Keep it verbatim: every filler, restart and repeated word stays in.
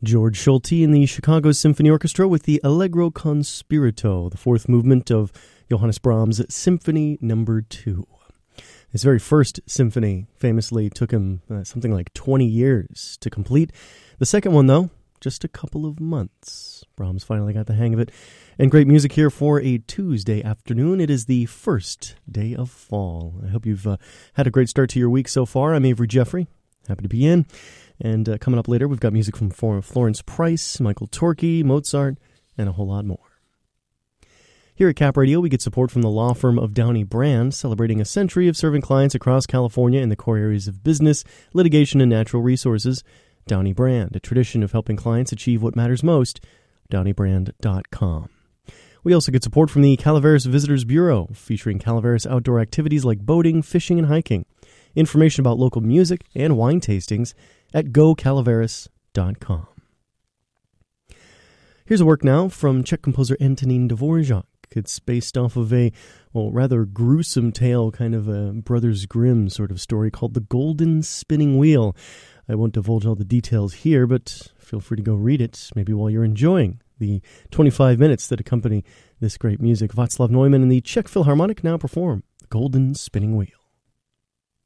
George Schulte in the Chicago Symphony Orchestra with the Allegro con Spirito, the fourth movement of Johannes Brahms' Symphony Number Two. His very first symphony famously took him uh, something like twenty years to complete. The second one, though, just a couple of months. Brahms finally got the hang of it. And great music here for a Tuesday afternoon. It is the first day of fall. I hope you've uh, had a great start to your week so far. I'm Avery Jeffrey. Happy to be in. And uh, coming up later, we've got music from Florence Price, Michael Torke, Mozart, and a whole lot more. Here at Cap Radio, we get support from the law firm of Downey Brand, celebrating a century of serving clients across California in the core areas of business, litigation, and natural resources. Downey Brand, a tradition of helping clients achieve what matters most. downey brand dot com. We also get support from the Calaveras Visitors Bureau, featuring Calaveras outdoor activities like boating, fishing, and hiking. Information about local music and wine tastings at go calaveras dot com. Here's a work now from Czech composer Antonín Dvorak. It's based off of a, well, rather gruesome tale, kind of a Brothers Grimm sort of story called The Golden Spinning Wheel. I won't divulge all the details here, but feel free to go read it, maybe while you're enjoying the twenty-five minutes that accompany this great music. Václav Neumann and the Czech Philharmonic now perform The Golden Spinning Wheel.